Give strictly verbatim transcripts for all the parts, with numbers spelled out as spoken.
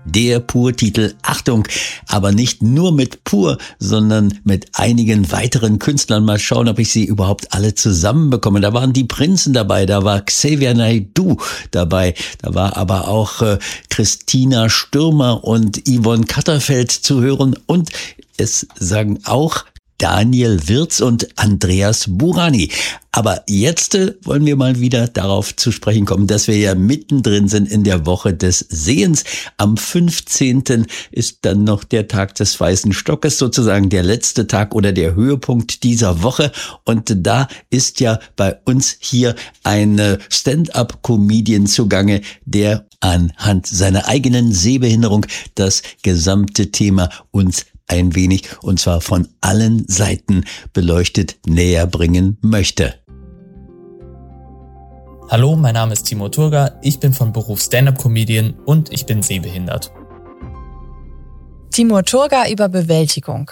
Der Pur-Titel, Achtung, aber nicht nur mit Pur, sondern mit einigen weiteren Künstlern. Mal schauen, ob ich sie überhaupt alle zusammenbekomme. Da waren die Prinzen dabei, da war Xavier Naidoo dabei, da war aber auch äh, Christina Stürmer und Yvonne Katterfeld zu hören und es sagen auch Daniel Wirz und Andreas Burani. Aber jetzt äh, wollen wir mal wieder darauf zu sprechen kommen, dass wir ja mittendrin sind in der Woche des Sehens. Am fünfzehnten ist dann noch der Tag des Weißen Stockes, sozusagen der letzte Tag oder der Höhepunkt dieser Woche. Und da ist ja bei uns hier ein äh, Stand-up-Comedian zugange, der anhand seiner eigenen Sehbehinderung das gesamte Thema uns ein wenig, und zwar von allen Seiten beleuchtet, näher bringen möchte. Hallo, mein Name ist Timo Turga, ich bin von Beruf Stand-up-Comedian und ich bin sehbehindert. Timo Turga über Bewältigung.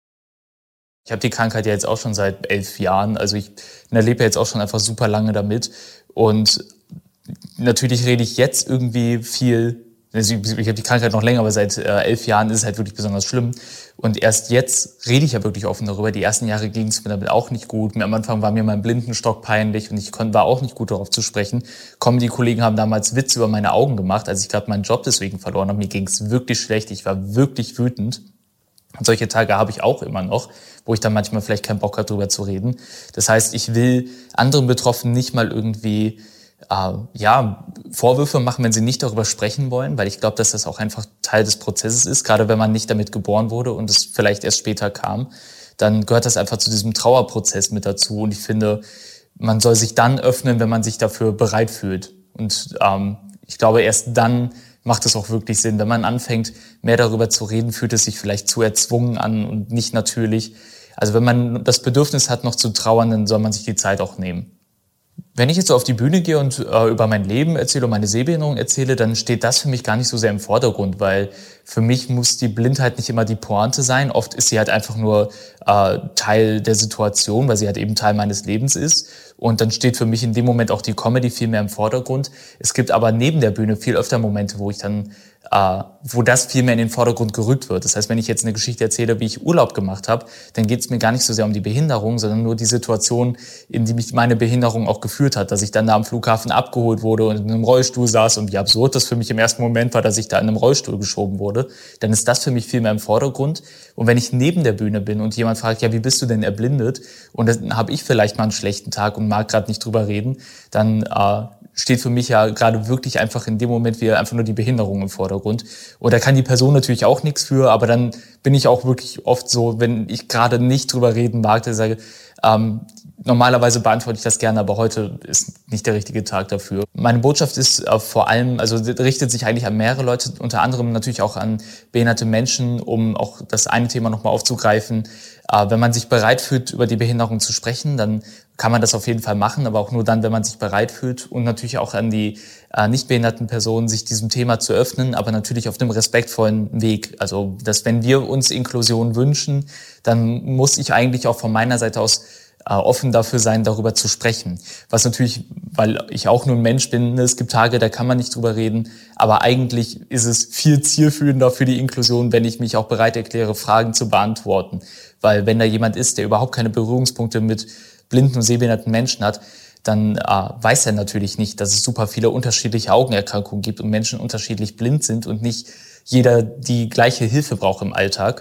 Ich habe die Krankheit ja jetzt auch schon seit elf Jahren, also ich erlebe jetzt auch schon einfach super lange damit und natürlich rede ich jetzt irgendwie viel. Also ich habe die Krankheit noch länger, aber seit äh, elf Jahren ist es halt wirklich besonders schlimm. Und erst jetzt rede ich ja wirklich offen darüber. Die ersten Jahre ging es mir damit auch nicht gut. Am Anfang war mir mein Blindenstock peinlich und ich kon- war auch nicht gut darauf zu sprechen. Comedy-Kollegen haben damals Witze über meine Augen gemacht, als ich gerade meinen Job deswegen verloren habe. Mir ging es wirklich schlecht. Ich war wirklich wütend. Und solche Tage habe ich auch immer noch, wo ich dann manchmal vielleicht keinen Bock habe, darüber zu reden. Das heißt, ich will anderen Betroffenen nicht mal irgendwie Äh, ja, Vorwürfe machen, wenn sie nicht darüber sprechen wollen, weil ich glaube, dass das auch einfach Teil des Prozesses ist, gerade wenn man nicht damit geboren wurde und es vielleicht erst später kam, dann gehört das einfach zu diesem Trauerprozess mit dazu und ich finde, man soll sich dann öffnen, wenn man sich dafür bereit fühlt und ähm, ich glaube, erst dann macht es auch wirklich Sinn. Wenn man anfängt, mehr darüber zu reden, fühlt es sich vielleicht zu erzwungen an und nicht natürlich. Also wenn man das Bedürfnis hat, noch zu trauern, dann soll man sich die Zeit auch nehmen. Wenn ich jetzt so auf die Bühne gehe und äh, über mein Leben erzähle und meine Sehbehinderung erzähle, dann steht das für mich gar nicht so sehr im Vordergrund, weil für mich muss die Blindheit nicht immer die Pointe sein. Oft ist sie halt einfach nur äh, Teil der Situation, weil sie halt eben Teil meines Lebens ist. Und dann steht für mich in dem Moment auch die Comedy viel mehr im Vordergrund. Es gibt aber neben der Bühne viel öfter Momente, wo ich dann äh, wo das viel mehr in den Vordergrund gerückt wird. Das heißt, wenn ich jetzt eine Geschichte erzähle, wie ich Urlaub gemacht habe, dann geht es mir gar nicht so sehr um die Behinderung, sondern nur die Situation, in die mich meine Behinderung auch geführt hat, dass ich dann da am Flughafen abgeholt wurde und in einem Rollstuhl saß und wie absurd das für mich im ersten Moment war, dass ich da in einem Rollstuhl geschoben wurde, dann ist das für mich viel mehr im Vordergrund. Und wenn ich neben der Bühne bin und jemand fragt, ja, wie bist du denn erblindet? Und dann habe ich vielleicht mal einen schlechten Tag und mag gerade nicht drüber reden, dann äh, steht für mich ja gerade wirklich einfach in dem Moment wieder einfach nur die Behinderung im Vordergrund. Und da kann die Person natürlich auch nichts für, aber dann bin ich auch wirklich oft so, wenn ich gerade nicht drüber reden mag, dass ich sage, ähm, normalerweise beantworte ich das gerne, aber heute ist nicht der richtige Tag dafür. Meine Botschaft ist äh, vor allem, also richtet sich eigentlich an mehrere Leute, unter anderem natürlich auch an behinderte Menschen, um auch das eine Thema nochmal aufzugreifen. Äh, wenn man sich bereit fühlt, über die Behinderung zu sprechen, dann kann man das auf jeden Fall machen, aber auch nur dann, wenn man sich bereit fühlt und natürlich auch an die äh, nicht behinderten Personen, sich diesem Thema zu öffnen, aber natürlich auf dem respektvollen Weg. Also, dass wenn wir uns Inklusion wünschen, dann muss ich eigentlich auch von meiner Seite aus äh, offen dafür sein, darüber zu sprechen. Was natürlich, weil ich auch nur ein Mensch bin, es gibt Tage, da kann man nicht drüber reden, aber eigentlich ist es viel zielführender für die Inklusion, wenn ich mich auch bereit erkläre, Fragen zu beantworten. Weil wenn da jemand ist, der überhaupt keine Berührungspunkte mit blinden und sehbehinderten Menschen hat, dann äh, weiß er natürlich nicht, dass es super viele unterschiedliche Augenerkrankungen gibt und Menschen unterschiedlich blind sind und nicht jeder die gleiche Hilfe braucht im Alltag.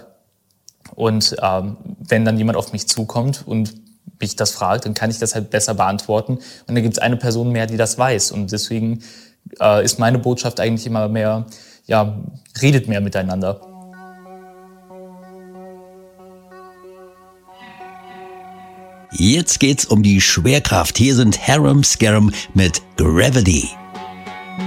Und ähm, wenn dann jemand auf mich zukommt und mich das fragt, dann kann ich das halt besser beantworten. Und dann gibt es eine Person mehr, die das weiß. Und deswegen äh, ist meine Botschaft eigentlich immer mehr, ja, redet mehr miteinander. Jetzt geht's um die Schwerkraft. Hier sind Harum Scarum mit Gravity.